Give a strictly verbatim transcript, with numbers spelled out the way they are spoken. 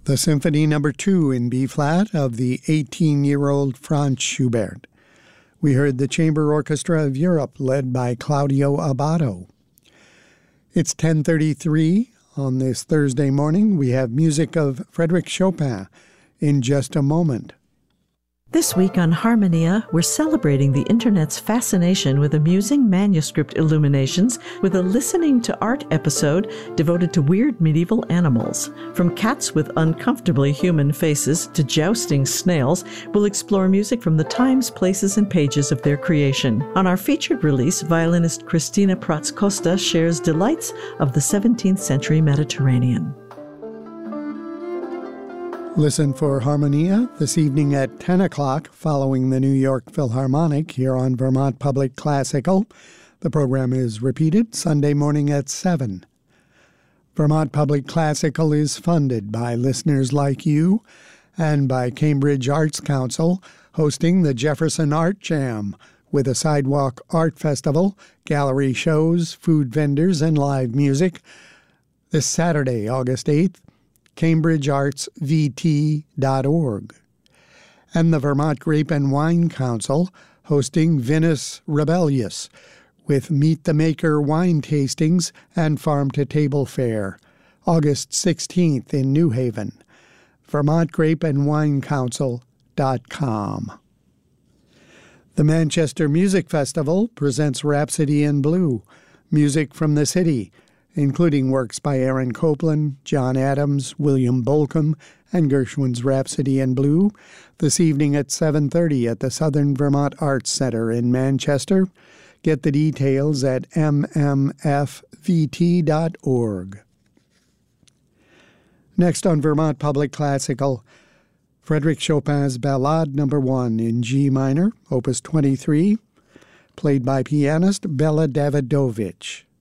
the Symphony Number two in B-flat of the eighteen-year-old Franz Schubert. We heard the Chamber Orchestra of Europe, led by Claudio Abbado. It's ten thirty-three on this Thursday morning. We have music of Frédéric Chopin in just a moment. This week on Harmonia, we're celebrating the Internet's fascination with amusing manuscript illuminations with a Listening to Art episode devoted to weird medieval animals. From cats with uncomfortably human faces to jousting snails, we'll explore music from the times, places, and pages of their creation. On our featured release, violinist Christina Prats-Costa shares delights of the seventeenth century Mediterranean. Listen for Harmonia this evening at ten o'clock following the New York Philharmonic here on Vermont Public Classical. The program is repeated Sunday morning at seven. Vermont Public Classical is funded by listeners like you and by Cambridge Arts Council, hosting the Jefferson Art Jam with a sidewalk art festival, gallery shows, food vendors, and live music this Saturday, August eighth. cambridge arts v t dot org. And the Vermont Grape and Wine Council hosting Vinous Rebellious with Meet the Maker wine tastings and farm-to-table fare, August sixteenth in New Haven. vermont grape and wine council dot com. The Manchester Music Festival presents Rhapsody in Blue, music from the city, including works by Aaron Copland, John Adams, William Bolcom, and Gershwin's Rhapsody in Blue, this evening at seven thirty at the Southern Vermont Arts Center in Manchester. Get the details at m m f v t dot org. Next on Vermont Public Classical, Frédéric Chopin's Ballade Number one in G minor, Opus twenty-three, played by pianist Bela Davidovich.